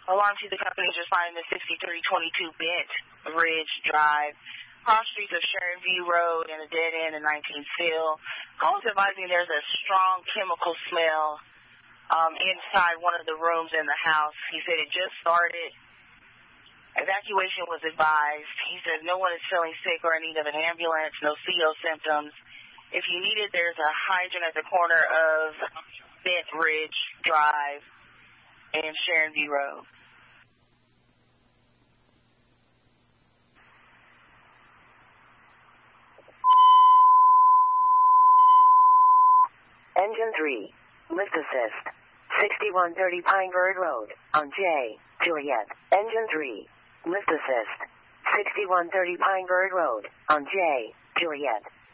Alarm to the company is responding to 6322 Bent Ridge Drive, cross streets of Sharon View Road and a dead end in 19th Field. Calls advising there's a strong chemical smell inside one of the rooms in the house. He said it just started. Evacuation was advised. He says no one is feeling sick or in need of an ambulance, no CO symptoms. If you need it, there's a hydrant at the corner of Bent Ridge Drive and Sharon View Road. Engine 3, lift assist. 6130 Pinebird Road, on J, Juliet. Engine 3, lift assist. 6130 Pinebird Road, on J, Juliet.